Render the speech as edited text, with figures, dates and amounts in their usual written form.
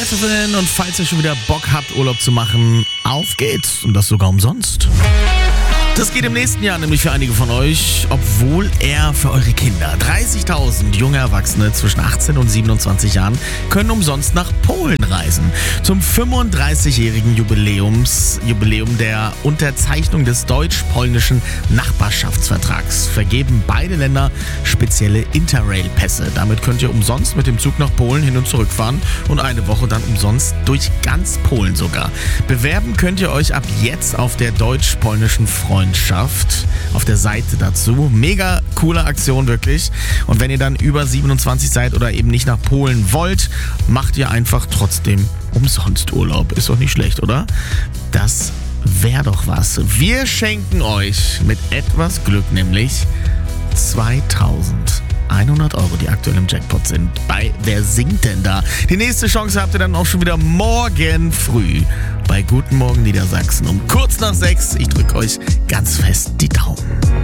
FFN und falls ihr schon wieder Bock habt, Urlaub zu machen, auf geht's und das sogar umsonst. Das geht im nächsten Jahr nämlich für einige von euch, obwohl er für eure Kinder. 30.000 junge Erwachsene zwischen 18 und 27 Jahren können umsonst nach Polen reisen. Zum 35-jährigen Jubiläum der Unterzeichnung des deutsch-polnischen Nachbarschaftsvertrags vergeben beide Länder spezielle Interrail-Pässe. Damit könnt ihr umsonst mit dem Zug nach Polen hin und zurück fahren und eine Woche dann umsonst durch ganz Polen sogar. Bewerben könnt ihr euch ab jetzt auf der deutsch-polnischen Freundschaft auf der Seite dazu. Mega coole Aktion, wirklich. Und wenn ihr dann über 27 seid oder eben nicht nach Polen wollt, macht ihr einfach trotzdem umsonst Urlaub. Ist doch nicht schlecht, oder? Das wäre doch was. Wir schenken euch mit etwas Glück nämlich 2.100 Euro, die aktuell im Jackpot sind. Bei Wer singt denn da? Die nächste Chance habt ihr dann auch schon wieder morgen früh bei Guten Morgen Niedersachsen um kurz nach 6. Ich drücke euch ganz fest die Daumen.